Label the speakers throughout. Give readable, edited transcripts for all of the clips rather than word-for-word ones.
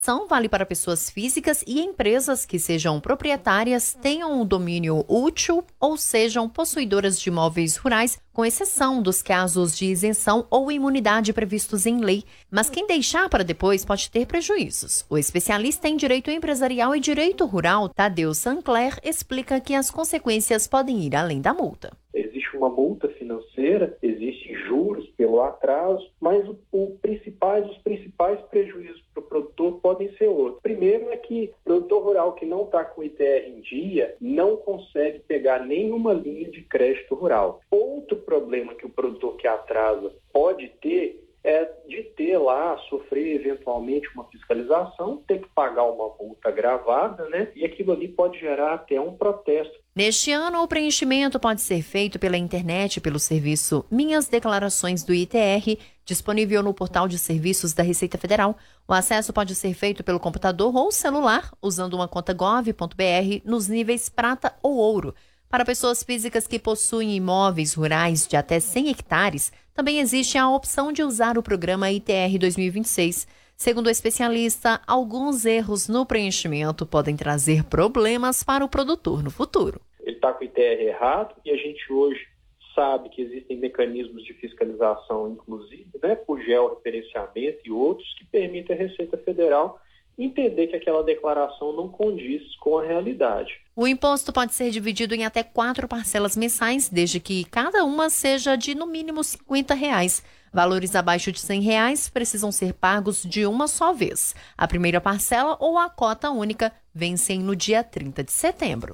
Speaker 1: Vale para pessoas físicas e empresas que sejam proprietárias, tenham um domínio útil ou sejam possuidoras de imóveis rurais, com exceção dos casos de isenção ou imunidade previstos em lei. Mas quem deixar para depois pode ter prejuízos. O especialista em direito empresarial e direito rural, Tadeu Sancler, explica que as consequências podem ir além da multa.
Speaker 2: Existe uma multa financeira, existem juros pelo atraso, mas os principais prejuízos para o produtor podem ser outros. Primeiro é que o produtor rural que não está com o ITR em dia não consegue pegar nenhuma linha de crédito rural. Outro problema que o produtor que atrasa pode ter é de ter lá, sofrer eventualmente uma fiscalização, ter que pagar uma multa agravada, né? E aquilo ali pode gerar até um protesto.
Speaker 1: Neste ano, o preenchimento pode ser feito pela internet pelo serviço Minhas Declarações do ITR, disponível no portal de serviços da Receita Federal. O acesso pode ser feito pelo computador ou celular, usando uma conta gov.br nos níveis prata ou ouro. Para pessoas físicas que possuem imóveis rurais de até 100 hectares, também existe a opção de usar o programa ITR 2026. Segundo o especialista, alguns erros no preenchimento podem trazer problemas para o produtor no futuro.
Speaker 2: Ele está com o ITR errado e a gente hoje sabe que existem mecanismos de fiscalização, inclusive, né, por georreferenciamento e outros, que permitem a Receita Federal entender que aquela declaração não condiz com a realidade.
Speaker 1: O imposto pode ser dividido em até 4 parcelas mensais, desde que cada uma seja de no mínimo R$50. Valores abaixo de R$100 precisam ser pagos de uma só vez. A primeira parcela ou a cota única vencem no dia 30 de setembro.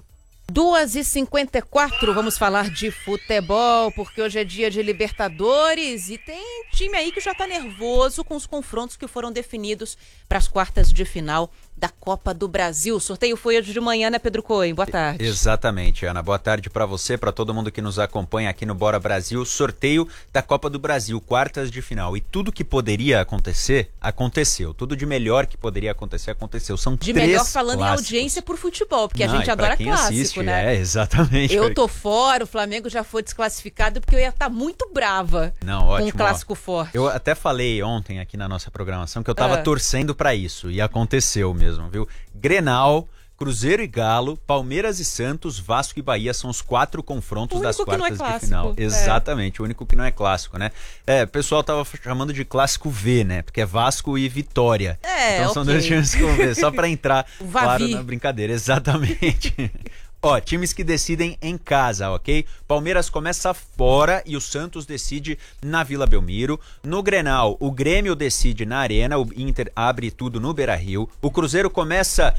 Speaker 3: 2h54, vamos falar de futebol, porque hoje é dia de Libertadores e tem time aí que já está nervoso com os confrontos que foram definidos para as quartas de final da Copa do Brasil. O sorteio foi hoje de manhã, né, Pedro Cohen? Boa tarde.
Speaker 4: Exatamente, Ana. Boa tarde para você, para todo mundo que nos acompanha aqui no Bora Brasil. Sorteio da Copa do Brasil, quartas de final. E tudo que poderia acontecer, aconteceu. Tudo de melhor que poderia acontecer, aconteceu. São
Speaker 3: de
Speaker 4: três
Speaker 3: melhor falando
Speaker 4: clássicos.
Speaker 3: em audiência por futebol, porque
Speaker 4: Não,
Speaker 3: a gente adora clássico,
Speaker 4: assiste,
Speaker 3: né?
Speaker 4: Exatamente.
Speaker 3: Eu tô fora, o Flamengo já foi desclassificado porque eu ia estar muito brava com um clássico forte.
Speaker 4: Eu até falei ontem aqui na nossa programação que eu tava torcendo para isso e aconteceu mesmo, viu? Grenal, Cruzeiro e Galo, Palmeiras e Santos, Vasco e Bahia são os 4 confrontos das quartas de final. Exatamente, o único que não é clássico, né? O pessoal tava chamando de clássico V, né? Porque é Vasco e Vitória. Então são 2 times com V, só para entrar claro na brincadeira. Exatamente. Ó, times que decidem em casa, ok? Palmeiras começa fora e o Santos decide na Vila Belmiro. No Grenal, o Grêmio decide na Arena, o Inter abre tudo no Beira-Rio. O Cruzeiro começa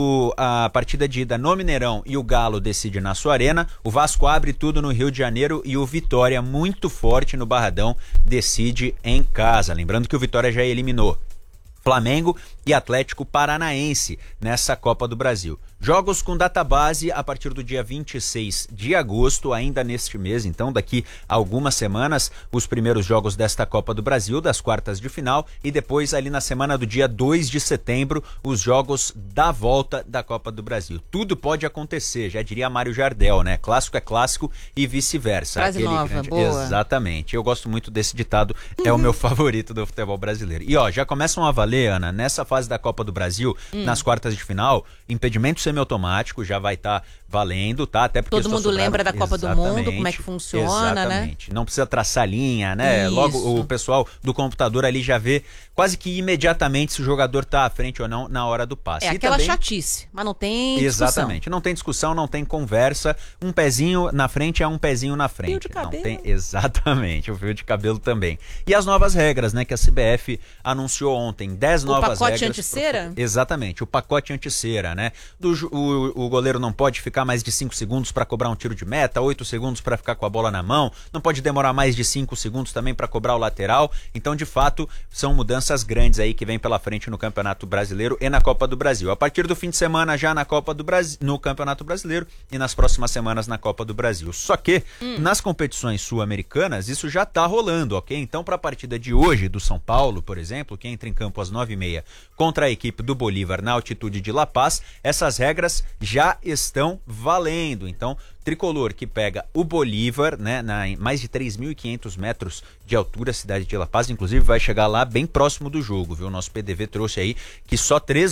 Speaker 4: a partida de ida no Mineirão e o Galo decide na sua Arena. O Vasco abre tudo no Rio de Janeiro e o Vitória, muito forte no Barradão, decide em casa. Lembrando que o Vitória já eliminou Flamengo e Atlético Paranaense nessa Copa do Brasil. Jogos com database a partir do dia 26 de agosto, ainda neste mês, então daqui a algumas semanas, os primeiros jogos desta Copa do Brasil, das quartas de final, e depois ali na semana do dia 2 de setembro, os jogos da volta da Copa do Brasil. Tudo pode acontecer, já diria Mário Jardel, né? Clássico é clássico e vice-versa.
Speaker 3: Frase nova, boa.
Speaker 4: Exatamente, eu gosto muito desse ditado, é o meu favorito do futebol brasileiro. E ó, já começam a valer, Ana, nessa fase da Copa do Brasil, nas quartas de final, impedimento semiautomático já vai estar valendo, tá? Até porque
Speaker 3: todo mundo lembra da Copa do Mundo, como é que funciona,
Speaker 4: exatamente, né? Não precisa traçar linha, né?
Speaker 3: Isso.
Speaker 4: Logo o pessoal do computador ali já vê quase que imediatamente se o jogador tá à frente ou não na hora do passe.
Speaker 3: É aquela chatice, mas não tem discussão.
Speaker 4: Exatamente, não tem discussão, não tem conversa, um pezinho na frente é um pezinho na frente.
Speaker 3: Fio de cabelo.
Speaker 4: Não tem, exatamente, o fio de cabelo também. E as novas regras, né, que a CBF anunciou ontem, 10 novas regras.
Speaker 3: O pacote anti-cera?
Speaker 4: Exatamente, o pacote anti-cera, né? O goleiro não pode ficar mais de 5 segundos para cobrar um tiro de meta, 8 segundos para ficar com a bola na mão, não pode demorar mais de 5 segundos também para cobrar o lateral. Então, de fato, são mudanças grandes aí que vem pela frente no Campeonato Brasileiro e na Copa do Brasil. A partir do fim de semana já na Copa do Brasil, no Campeonato Brasileiro e nas próximas semanas na Copa do Brasil. Só que nas competições sul-americanas isso já tá rolando, ok? Então, para a partida de hoje do São Paulo, por exemplo, que entra em campo às 9h30 contra a equipe do Bolívar na altitude de La Paz, essas regras regras já estão valendo. Então, tricolor que pega o Bolívar, né, em mais de 3.500 metros de altura, cidade de La Paz, inclusive vai chegar lá bem próximo do jogo, viu? O nosso PDV trouxe aí que só 3